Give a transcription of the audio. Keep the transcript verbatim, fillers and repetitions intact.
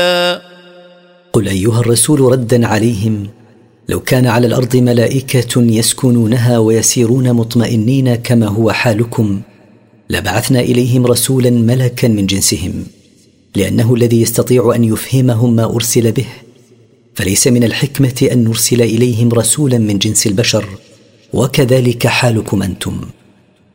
قل أيها الرسول ردا عليهم: لو كان على الأرض ملائكة يسكنونها ويسيرون مطمئنين كما هو حالكم لبعثنا إليهم رسولا ملكا من جنسهم، لأنه الذي يستطيع أن يفهمهم ما أرسل به، فليس من الحكمة أن نرسل إليهم رسولا من جنس البشر، وكذلك حالكم أنتم.